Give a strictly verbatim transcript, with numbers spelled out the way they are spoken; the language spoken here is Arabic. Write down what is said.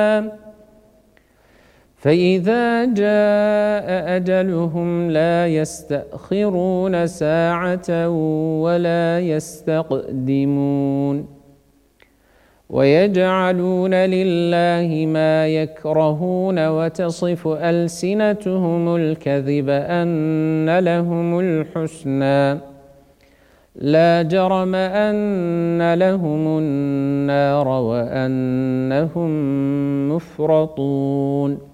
فإذا جاء أجلهم لا يستأخرون ساعة ولا يستقدمون ويجعلون لله ما يكرهون وتصف ألسنتهم الكذب أن لهم الحسنى لا جرم أن لهم النار وأنهم مفرطون